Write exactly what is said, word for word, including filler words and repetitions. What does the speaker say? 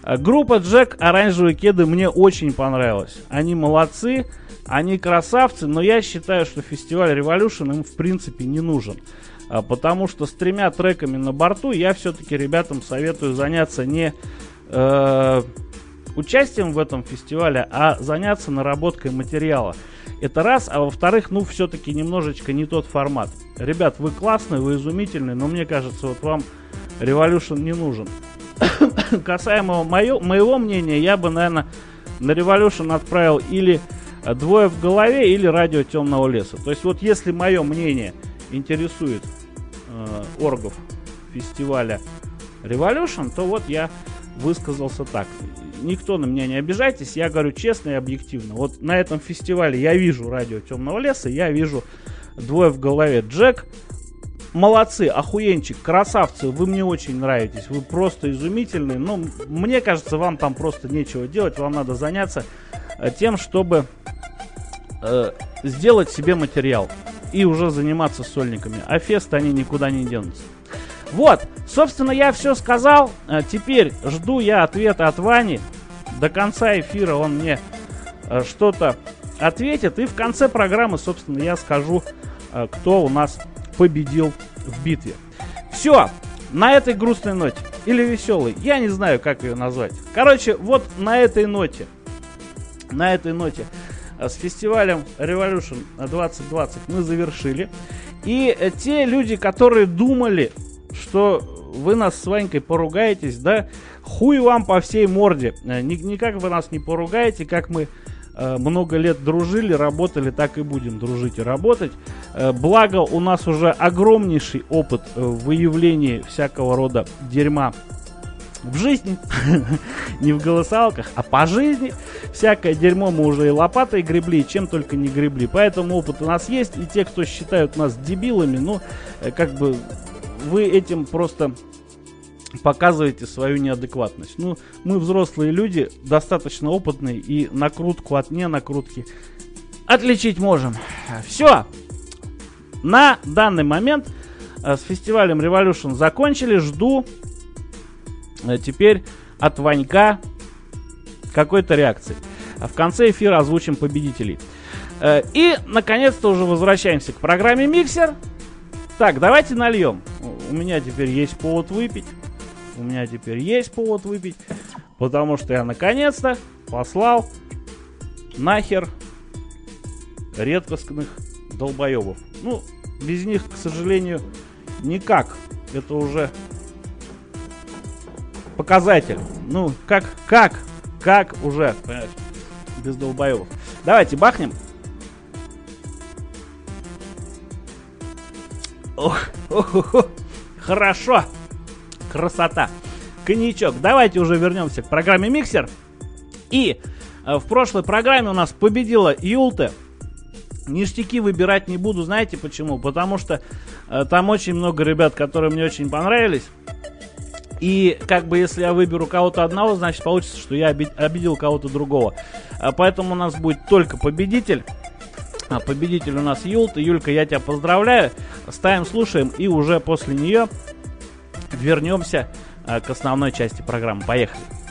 Группа Джек «Оранжевые кеды» мне очень понравилась. Они молодцы, они красавцы, но я считаю, что фестиваль Revolution им в принципе не нужен. Потому что с тремя треками на борту я все-таки ребятам советую заняться не э, участием в этом фестивале, а заняться наработкой материала. Это раз, а во-вторых, ну все-таки немножечко не тот формат. Ребят, вы классные, вы изумительные, но мне кажется, вот вам Revolution не нужен. Касаемо моё, моего мнения, я бы, наверное, на Revolution отправил или «Двое в голове», или «Радио темного леса». То есть вот если мое мнение интересует э, оргов фестиваля Revolution, то вот я высказался так. Никто на меня не обижайтесь, я говорю честно и объективно. Вот на этом фестивале я вижу «Радио темного леса», я вижу «Двое в голове». Джек, молодцы, охуенчик, красавцы, вы мне очень нравитесь, вы просто изумительные. Но мне кажется, вам там просто нечего делать, вам надо заняться э, тем, чтобы э, сделать себе материал и уже заниматься сольниками. А фесты они никуда не денутся. Вот, собственно, я все сказал. А теперь жду я ответа от Вани. До конца эфира он мне а, что-то ответит. И в конце программы, собственно, я скажу, а, кто у нас победил в битве. Все, на этой грустной ноте. Или веселой. Я не знаю, как ее назвать. Короче, вот на этой ноте. На этой ноте с фестивалем Revolution двадцать двадцать мы завершили. И э, те люди, которые думали, что вы нас с Ванькой поругаетесь, да, хуй вам по всей морде. Никак вы нас не поругаете, как мы э, много лет дружили, работали, так и будем дружить и работать. Э, благо у нас уже огромнейший опыт э, в выявлении всякого рода дерьма в жизни, не в голосалках, а по жизни. Всякое дерьмо мы уже и лопатой гребли, и чем только не гребли. Поэтому опыт у нас есть, и те, кто считают нас дебилами, ну, э, как бы... вы этим просто показываете свою неадекватность. Ну, мы взрослые люди, достаточно опытные, и накрутку от ненакрутки отличить можем. Все. На данный момент с фестивалем Revolution закончили. Жду теперь от Ванька какой-то реакции. В конце эфира озвучим победителей. И, наконец-то, уже возвращаемся к программе «Миксер». Так, давайте нальем. У меня теперь есть повод выпить. У меня теперь есть повод выпить. Потому что я наконец-то послал нахер редкостных долбоебов. Ну, без них, к сожалению, никак. Это уже показатель. Ну, как, как, как уже, понимаешь, без долбоебов. Давайте бахнем. Ох, ох, ох, ох. Хорошо. Красота. Коньячок. Давайте уже вернемся к программе «Миксер». И э, в прошлой программе у нас победила Юлте. Ништяки выбирать не буду. Знаете почему? Потому что э, там очень много ребят, которые мне очень понравились. И как бы если я выберу кого-то одного, значит получится, что я обидел кого-то другого. А поэтому у нас будет только победитель. А победитель у нас Юлта. Юлька, я тебя поздравляю. Ставим, слушаем, и уже после нее вернемся а, к основной части программы. Поехали.